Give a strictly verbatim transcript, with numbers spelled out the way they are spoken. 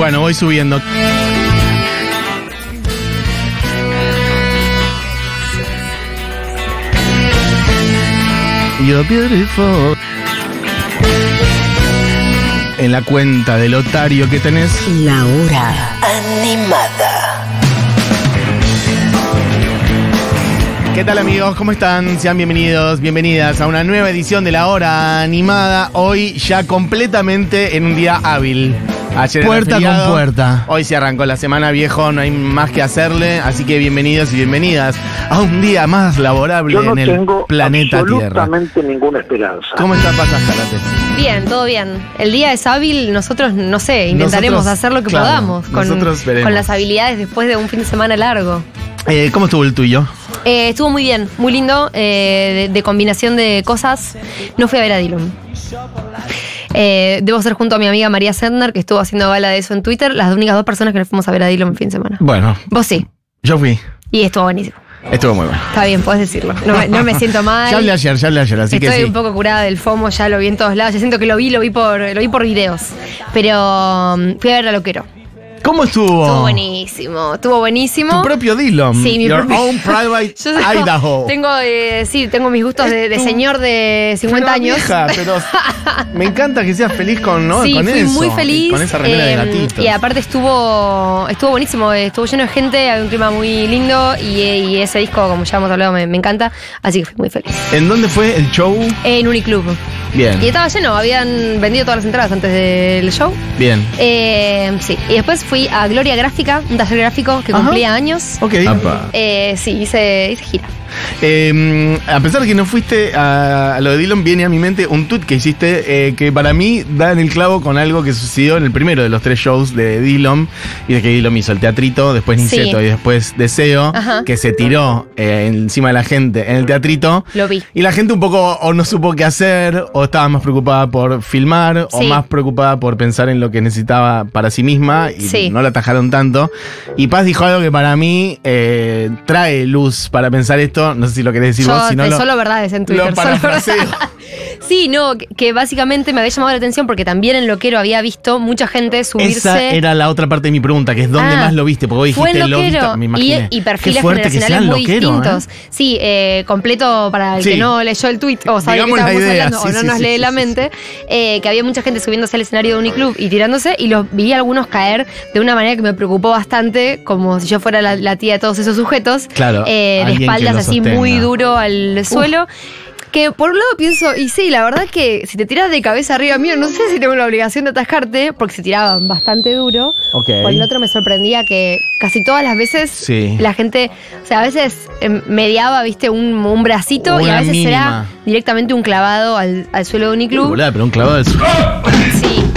Bueno, voy subiendo. You're beautiful. En la cuenta del Otario que tenés. La hora animada. ¿Qué tal, amigos? ¿Cómo están? Sean bienvenidos, bienvenidas a una nueva edición de La Hora Animada. Hoy ya completamente en un día hábil. Ayer puerta con puerta. Hoy se arrancó la semana, viejo, no hay más que hacerle. Así que bienvenidos y bienvenidas a un día más laborable no en el planeta Tierra. Absolutamente ninguna esperanza. ¿Cómo está Pasajárate? Bien, todo bien. El día es hábil, nosotros, no sé, intentaremos Nosotros, hacer lo que claro, podamos con, nosotros veremos. con las habilidades después de un fin de semana largo. Eh, ¿Cómo estuvo el tuyo? Eh, estuvo muy bien, muy lindo, eh, de, de combinación de cosas. No fui a ver a Dylan. Eh, debo ser junto a mi amiga María Sendner, que estuvo haciendo gala de eso en Twitter, las únicas dos personas que nos fuimos a ver a Dylan el fin de semana. Bueno. Vos sí. Yo fui. Y estuvo buenísimo. Estuvo muy bueno. Está bien, podés decirlo. No me, no me siento mal. Ya hablé ayer, ya hablé ayer, así Estoy que sí. un poco curada del FOMO, ya lo vi en todos lados. Ya siento que lo vi, lo vi por, lo vi por videos. Pero um, fui a ver a Loquero. ¿Cómo estuvo? Estuvo buenísimo, estuvo buenísimo. Tu propio Dylan. Sí, mi Your propio. own private Yo tengo, Idaho. Tengo, eh, sí, tengo mis gustos de, de Es tu- señor de cincuenta Pero, años. vieja, pero me encanta que seas feliz con, ¿no? Sí, con fui eso. muy feliz. Con esa remera eh, de gatito. Y aparte estuvo estuvo buenísimo, eh, estuvo lleno de gente, había un clima muy lindo y, eh, y ese disco, como ya hemos hablado, me, me encanta. Así que fui muy feliz. ¿En dónde fue el show? En Uniclub. Bien, Y estaba lleno, habían vendido todas las entradas antes del show. bien. Eh, sí, y después fui a Gloria Gráfica, un taller gráfico que Ajá. cumplía años. Ok. Eh, sí, hice, hice gira. Eh, a pesar de que no fuiste a, a lo de Dylan, viene a mi mente un tweet que hiciste eh, que para mí da en el clavo con algo que sucedió en el primero de los tres shows de Dylan. Y de que Dylan hizo el teatrito, después Niceto Sí. y después Deseo, Ajá. que se tiró eh, encima de la gente en el teatrito. Lo vi. Y la gente un poco o no supo qué hacer, o estaba más preocupada por filmar, o Sí. más preocupada por pensar en lo que necesitaba para sí misma, y Sí. no la atajaron tanto. Y Paz dijo algo que para mí eh, trae luz para pensar esto. No sé si lo querés decir Yo vos, si no te- lo, solo verdades en Twitter. lo solo parafraseo. verdades. Sí, no, que, que básicamente me había llamado la atención porque también en Loquero había visto mucha gente subirse. Esa era la otra parte de mi pregunta, que es ¿dónde Ah, más lo viste? Porque vos fue dijiste en lo Loquero viste, me y, imaginé. y Qué perfiles fuerte que generacionales sea muy Loquero, distintos. ¿eh? Sí, eh, completo para el Sí. que no leyó el tweet o sabe de qué Digamos la estábamos idea, hablando sí, o no sí, nos sí, lee sí, la sí, mente, eh, que había mucha gente subiéndose al escenario de Uniclub y tirándose y los vi algunos caer de una manera que me preocupó bastante, como si yo fuera la, la tía de todos esos sujetos. Claro, eh, de alguien que espaldas lo así sostenga. muy duro al suelo. Que por un lado pienso, y sí, la verdad que si te tiras de cabeza arriba mío, no sé si tengo la obligación de atajarte, porque se tiraban bastante duro. Ok. Por el otro me sorprendía que casi todas las veces Sí. la gente, o sea, a veces eh, mediaba, viste, un, un bracito y Una a veces mínima. era directamente un clavado al, al suelo de Uniclub. Boluda, pero un clavado del sur. Sí,